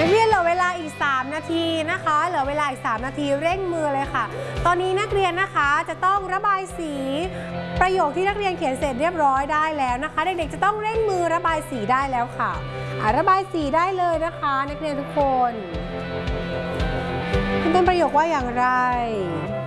นักเรียนเหลือเวลาอีก3นาทีนะคะเหลือเวลาอีก3นาทีเร่งมือเลยค่ะตอนนี้นักเรียนนะคะจะต้องระบายสีประโยคที่นักเรียนเขียนเสร็จเรียบร้อยได้แล้วนะคะเด็กๆจะต้องเร่งมือระบายสีได้แล้วค่ะระบายสีได้เลยนะคะนักเรียนทุกคนเป็นประโยคว่าอย่างไร